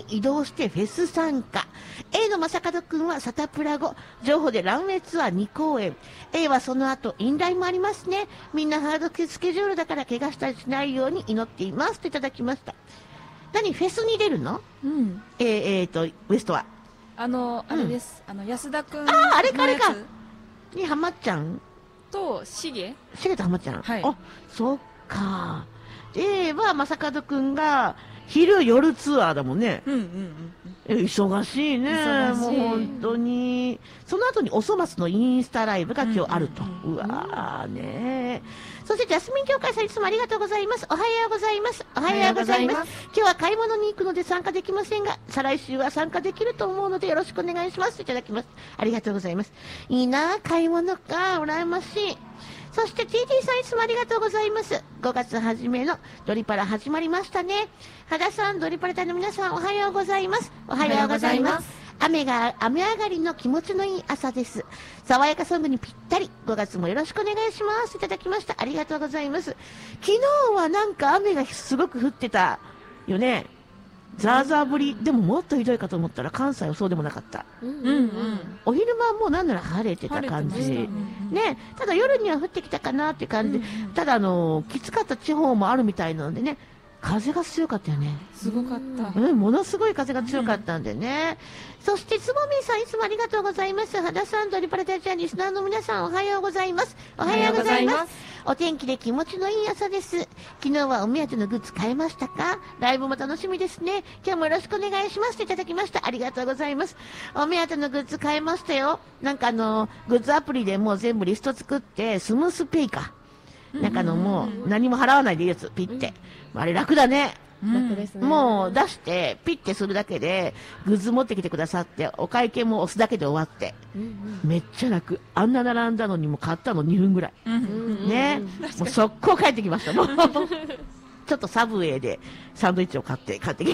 移動してフェス参加。A の正門くんはサタプラ後、情報でランウェイツアー2公演。A はその後、インラインもありますね。みんなハードスケジュールだから怪我したりしないように祈っています。といただきました。何、フェスに出るの？ うん。 ウエストは。 あれです。安田くん。 あれか。に浜ちゃんと、しげと浜ちゃん。 はい。 あ、そっか。A は正門くんが、昼夜ツアーだもんね。忙しいね。もう本当に。その後におそ松のインスタライブが今日あると。うわーね。そしてジャスミン協会さんいつもありがとうございます。おはようございます。おはようございます。今日は買い物に行くので参加できませんが、再来週は参加できると思うのでよろしくお願いします。いただきます。ありがとうございます。いいな、買い物か。羨ましい。そして TT さんいつもありがとうございます。5月初めのドリパラ始まりましたね。原さん、ドリパラ隊の皆さんおはようございます。おはようございます。雨上がりの気持ちのいい朝です。爽やかソングにぴったり。5月もよろしくお願いします。いただきました。ありがとうございます。昨日はなんか雨がすごく降ってたよね。ザーザー降り。でももっとひどいかと思ったら関西はそうでもなかった。お昼間はもうなんなら晴れてた感じ。ね。ただ夜には降ってきたかなって感じで。ただきつかった地方もあるみたいなのでね。風が強かったよね。 すごかった。 ものすごい風が強かったんでね。そして、つぼみんさんいつもありがとうございます。肌さん、ドリパラタちゃん、リスナーの皆さんおはようございます。おはようございます。お天気で気持ちのいい朝です。昨日はお目当てのグッズ買えましたか？ライブも楽しみですね。今日もよろしくお願いしますといただきました。ありがとうございます。お目当てのグッズ買えましたよ。なんかグッズアプリでもう全部リスト作って、スムースペイか。なんかもう何も払わないでいいやつ、ピッて。あれ楽だね。 楽ですね。 もう出して、ピッてするだけで、グッズ持ってきてくださって、お会計も押すだけで終わって。めっちゃ楽。あんな並んだのにも買ったの2分ぐらい。ね。もう速攻帰ってきました。もうちょっとサブウェイでサンドイッチを買ってきました。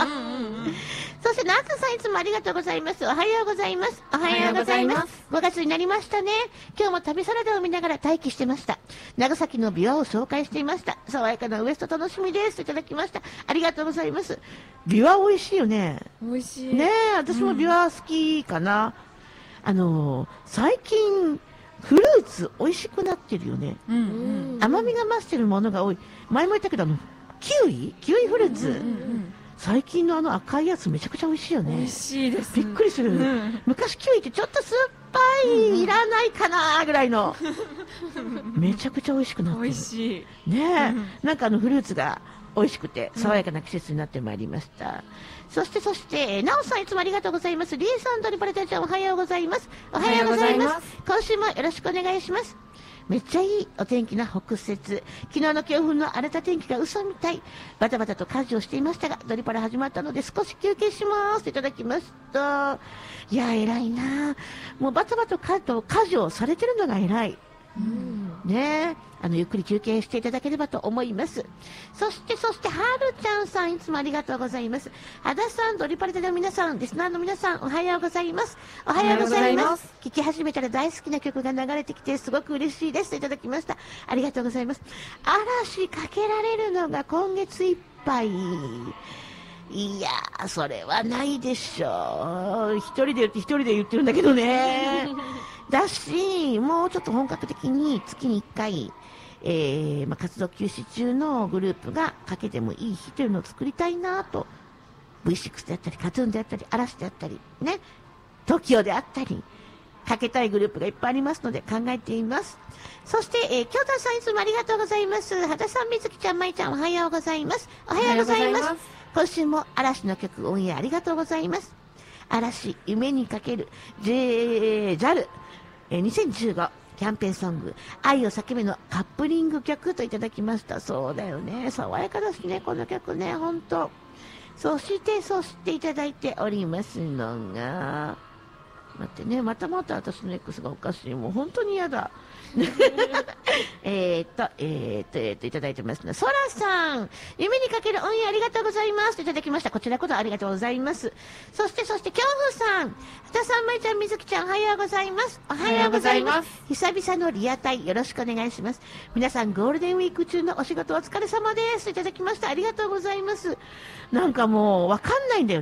そして、ナーツさんいつもありがとうございます。おはようございます。おはようございます。5月になりましたね。今日も旅サラダを見ながら待機してました。長崎のビワを紹介していました。爽やかなウエスト楽しみです。いただきました。ありがとうございます。ビワ美味しいよね。 美味しい。 ねえ、私もビワ好きかな。最近、フルーツ美味しくなってるよね。甘みが増してるものが多い。前も言ったけど、キウイフルーツ。最近の赤いやつめちゃくちゃ美味しいよね。 美味しいです。 びっくりする。昔キウイってちょっと酸っぱい、いらないかなぐらいの。めちゃくちゃ美味しくなってる。 美味しい。 ねえ、なんかフルーツが美味しくて爽やかな季節になってまいりました。そして、なおさんいつもありがとうございます。リエさん、ドリパレタちゃんおはようございます。おはようございます。今週もよろしくお願いします。めっちゃいいお天気な北雪。昨日の強風の荒れた天気が嘘みたい。バタバタと家事をしていましたが、ドリパラ始まったので少し休憩しますといただきました。いや、偉いな。もうバタバタと家事をされてるのが偉い。ねえ、ゆっくり休憩していただければと思います。そして、はるちゃんさんいつもありがとうございます。はださん、ドリパレタの皆さん、リスナーの皆さん、おはようございます。おはようございます。聞き始めたら大好きな曲が流れてきて、すごく嬉しいですといただきました。ありがとうございます。嵐かけられるのが今月いっぱい。いやー、それはないでしょう。一人で言ってるんだけどね。だし、もうちょっと本格的に月に1回、活動休止中のグループがかけてもいい日というのを作りたいなと。V6 であったり、カトゥーンであったり、嵐であったり、ね、TOKIO であったり、かけたいグループがいっぱいありますので考えています。そして、京太さんいつもありがとうございます。はださん、みずきちゃん、まいちゃん、おはようございます。おはようございます。今週も嵐の曲オンエアありがとうございます。嵐、夢にかける、JAL、2015キャンペーンソング、愛を叫べのカップリング曲といただきました。そうだよね。爽やかだしね、この曲ね、ほんと。そしていただいておりますのが、待ってね、また私の X がおかしい。もう本当に嫌だ。いただいてますね。ソラさん、夢にかけるオンエアありがとうございますといただきました。こちらこそありがとうございます。そして、恐怖さん、はたさん、まいちゃん、みずきちゃん、おはようございます。おはようございます。久々のリアタイ、よろしくお願いします。皆さん、ゴールデンウィーク中のお仕事お疲れ様ですといただきました。ありがとうございます。なんかもう、わかんないんだよね。